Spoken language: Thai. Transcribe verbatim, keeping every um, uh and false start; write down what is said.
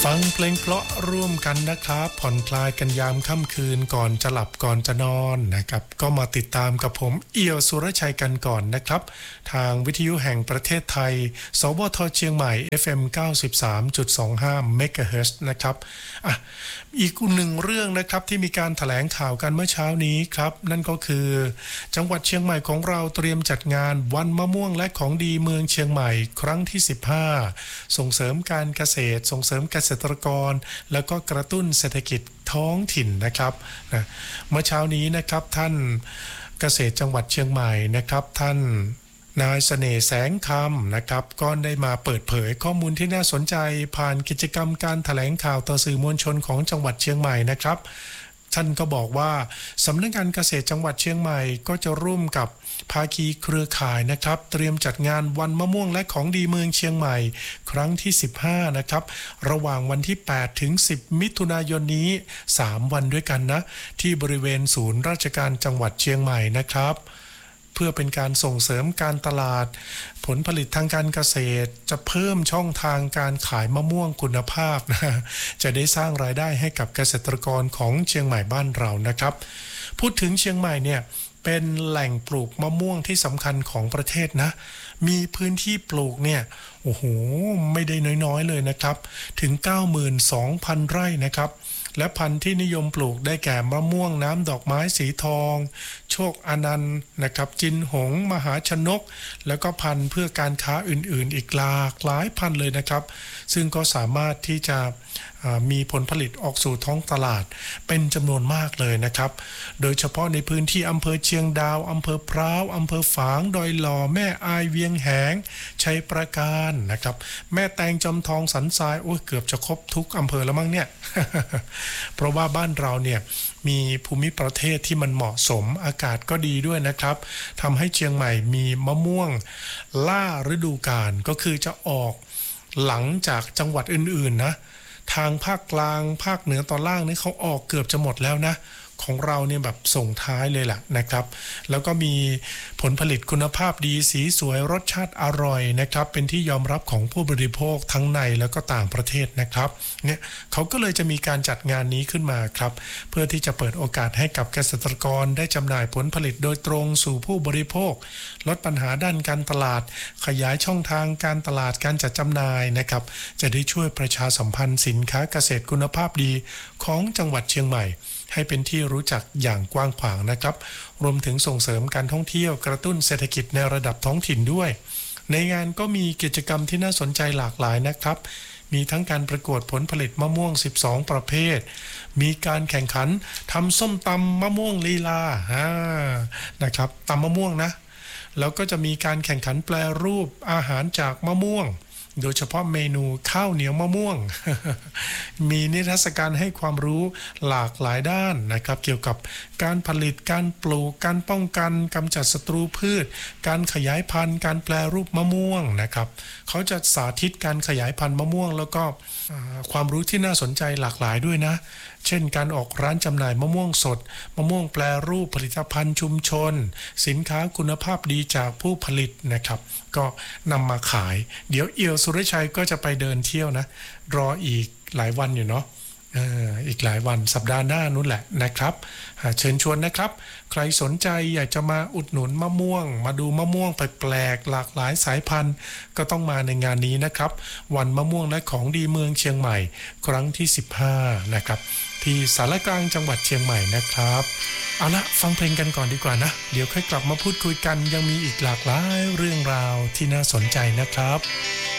ฟังเพลงเพราะร่วมกันนะครับผ่อนคลายกันยามค่ำคืนก่อนจะหลับก่อนจะนอนนะครับก็มาติดตามกับผมเอี่ยวสุรชัยกันก่อนนะครับทางวิทยุแห่งประเทศไทยสวทเชียงใหม่ เอฟ เอ็ม เก้าสิบสามจุดสองห้า เมกะเฮิรตซ์นะครับอ่ะอีกหนึ่งเรื่องนะครับที่มีการแถลงข่าวกันเมื่อเช้านี้ครับนั่นก็คือจังหวัดเชียงใหม่ของเราเตรียมจัดงานวันมะม่วงและของดีเมืองเชียงใหม่ครั้งที่สิบห้าส่งเสริมการเกษตรส่งเสริมเกษตรกรแล้วก็กระตุ้นเศรษฐกิจท้องถิ่นนะครับนะเมื่อเช้านี้นะครับท่านเกษตรจังหวัดเชียงใหม่นะครับท่านนายเสน่ห์แสงคำนะครับก็ได้มาเปิดเผยข้อมูลที่น่าสนใจผ่านกิจกรรมการแถลงข่าวต่อสื่อมวลชนของจังหวัดเชียงใหม่นะครับท่านก็บอกว่าสำนักงานเกษตรจังหวัดเชียงใหม่ก็จะร่วมกับภาคีเครือข่ายนะครับเตรียมจัดงานวันมะม่วงและของดีเมืองเชียงใหม่ครั้งที่สิบห้านะครับระหว่างวันที่แปดถึงสิบมิถุนายนนี้สามวันด้วยกันนะที่บริเวณศูนย์ราชการจังหวัดเชียงใหม่นะครับเพื่อเป็นการส่งเสริมการตลาดผลผลิตทางการเกษตรจะเพิ่มช่องทางการขายมะม่วงคุณภาพนะจะได้สร้างรายได้ให้กับเกษตรกรของเชียงใหม่บ้านเรานะครับพูดถึงเชียงใหม่เนี่ยเป็นแหล่งปลูกมะม่วงที่สำคัญของประเทศนะมีพื้นที่ปลูกเนี่ยโอ้โหไม่ได้น้อยๆเลยนะครับถึง เก้าหมื่นสองพัน ไร่นะครับและพันธุ์ที่นิยมปลูกได้แก่มะม่วงน้ำดอกไม้สีทองโชคอนันต์นะครับจินหงมหาชนกแล้วก็พันธุ์เพื่อการค้าอื่นๆอีกหลากหลายพันธุ์เลยนะครับซึ่งก็สามารถที่จะมีผลผลิตออกสู่ท้องตลาดเป็นจำนวนมากเลยนะครับโดยเฉพาะในพื้นที่อำเภอเชียงดาวอำเภอพร้าวอำเภอฝางดอยหล่อแม่อายเวียงแหงชัยประการนะครับแม่แตงจอมทองสันทรายโอ้ยเกือบจะครบทุกอำเภอแล้วมั้งเนี่ย เพราะว่าบ้านเราเนี่ยมีภูมิประเทศที่มันเหมาะสมอากาศก็ดีด้วยนะครับทำให้เชียงใหม่มีมะม่วงล่าฤดูกาลก็คือจะออกหลังจากจังหวัดอื่นๆนะทางภาคกลางภาคเหนือตอนล่างนี่เขาออกเกือบจะหมดแล้วนะของเราเนี่ยแบบส่งท้ายเลยล่ะนะครับแล้วก็มีผลผลิตคุณภาพดีสีสวยรสชาติอร่อยนะครับเป็นที่ยอมรับของผู้บริโภคทั้งในแล้วก็ต่างประเทศนะครับเนี่ยเขาก็เลยจะมีการจัดงานนี้ขึ้นมาครับเพื่อที่จะเปิดโอกาสให้กับเกษตรกรได้จำหน่ายผลผลิตโดยตรงสู่ผู้บริโภคลดปัญหาด้านการตลาดขยายช่องทางการตลาดการจัดจำหน่ายนะครับจะได้ช่วยประชาสัมพันธ์สินค้าเกษตรคุณภาพดีของจังหวัดเชียงใหม่ให้เป็นที่รู้จักอย่างกว้างขวางนะครับรวมถึงส่งเสริมการท่องเที่ยวกระตุ้นเศรษฐกิจในระดับท้องถิ่นด้วยในงานก็มีกิจกรรมที่น่าสนใจหลากหลายนะครับมีทั้งการประกวดผลผลิตมะม่วงสิบสองประเภทมีการแข่งขันทำส้มตำมะม่วงลีลาอ่านะครับตำมะม่วงนะแล้วก็จะมีการแข่งขันแปรรูปอาหารจากมะม่วงโดยเฉพาะเมนูข้าวเหนียวมะม่วง มีนิทรรศการให้ความรู้หลากหลายด้านนะครับเกี่ยวกับการผลิตการปลูกการป้องกันกำจัดศัตรูพืชการขยายพันธุ์การแปรรูปมะม่วงนะครับเขาจะสาธิตการขยายพันธุ์มะม่วงแล้วก็ความรู้ที่น่าสนใจหลากหลายด้วยนะเช่นการออกร้านจำหน่ายมะม่วงสดมะม่วงแปรรูปผลิตภัณฑ์ชุมชนสินค้าคุณภาพดีจากผู้ผลิตนะครับก็นำมาขายเดี๋ยวเอียวสุรชัยก็จะไปเดินเที่ยวนะรออีกหลายวันอยู่เนาะเอ่ออีกหลายวันสัปดาห์หน้านู้นแหละนะครับเชิญชวนนะครับใครสนใจอยากจะมาอุดหนุนมะม่วงมาดูมะม่วงแปลกๆหลากหลายสายพันธุ์ก็ต้องมาในงานนี้นะครับวันมะม่วงและของดีเมืองเชียงใหม่ครั้งที่สิบห้านะครับที่สารกลางจังหวัดเชียงใหม่นะครับเอาละฟังเพลงกันก่อนดีกว่านะเดี๋ยวค่อยกลับมาพูดคุยกันยังมีอีกหลากหลายเรื่องราวที่น่าสนใจนะครับ